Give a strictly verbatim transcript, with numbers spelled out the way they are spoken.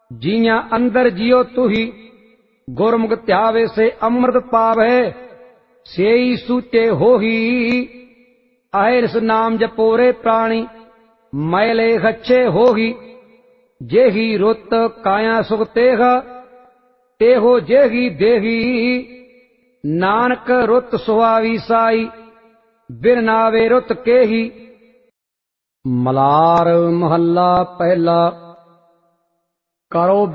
जिया अंदर जियो तुही, गुरमुख ध्यावे से अमृत पावे, सेई सूचे होही। अहिर्स नाम जपोरे प्राणी, मैले खच्छे होही। जेही रुत काया सुख तेह, तेहो जेही देही। नानक रुत सुहावी साई, बिन नावे रुत केही। मलार महला पहला। करो